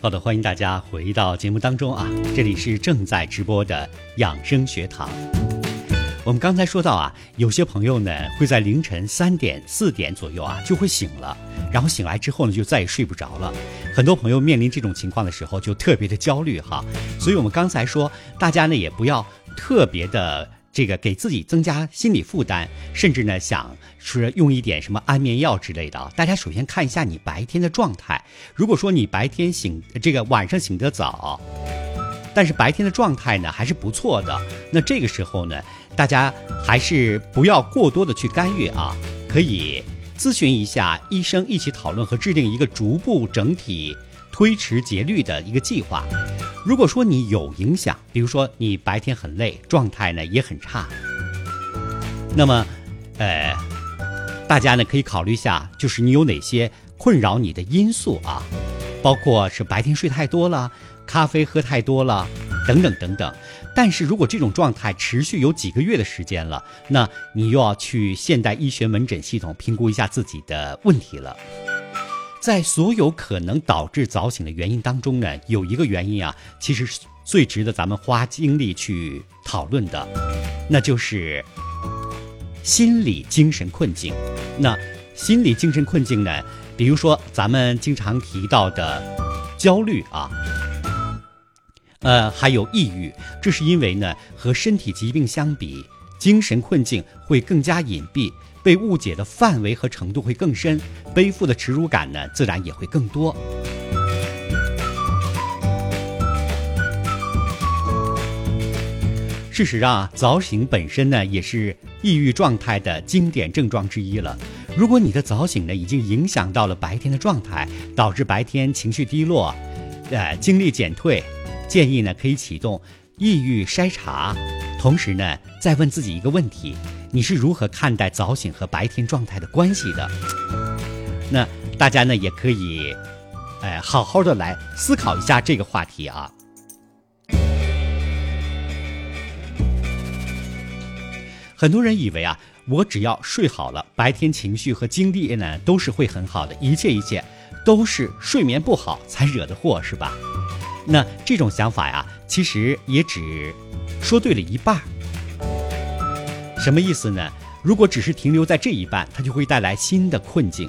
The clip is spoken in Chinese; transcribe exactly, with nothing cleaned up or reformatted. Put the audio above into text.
好的，欢迎大家回到节目当中啊，这里是正在直播的养生学堂。我们刚才说到啊，有些朋友呢会在凌晨三点、四点左右啊就会醒了，然后醒来之后呢就再也睡不着了。很多朋友面临这种情况的时候就特别的焦虑哈，所以我们刚才说，大家呢也不要特别的这个给自己增加心理负担，甚至呢想是用一点什么安眠药之类的。大家首先看一下你白天的状态，如果说你白天醒这个晚上醒得早，但是白天的状态呢还是不错的，那这个时候呢大家还是不要过多的去干预啊，可以咨询一下医生，一起讨论和制定一个逐步整体推迟节律的一个计划。如果说你有影响，比如说你白天很累，状态呢也很差，那么呃大家呢可以考虑一下，就是你有哪些困扰你的因素啊，包括是白天睡太多了，咖啡喝太多了等等等等。但是如果这种状态持续有几个月的时间了，那你又要去现代医学门诊系统评估一下自己的问题了。在所有可能导致早醒的原因当中呢，有一个原因啊，其实是最值得咱们花精力去讨论的，那就是心理精神困境。那心理精神困境呢，比如说咱们经常提到的焦虑啊，呃，还有抑郁，这是因为呢，和身体疾病相比，精神困境会更加隐蔽，被误解的范围和程度会更深，背负的耻辱感呢，自然也会更多。事实上啊，早醒本身呢，也是抑郁状态的经典症状之一了。如果你的早醒呢，已经影响到了白天的状态，导致白天情绪低落，呃，精力减退，建议呢可以启动抑郁筛查，同时呢再问自己一个问题：你是如何看待早醒和白天状态的关系的？那大家呢也可以，呃，好好的来思考一下这个话题啊。很多人以为啊，我只要睡好了，白天情绪和精力呢都是会很好的，一切一切都是睡眠不好才惹的祸，是吧？那这种想法呀，其实也只说对了一半。什么意思呢？如果只是停留在这一半，它就会带来新的困境。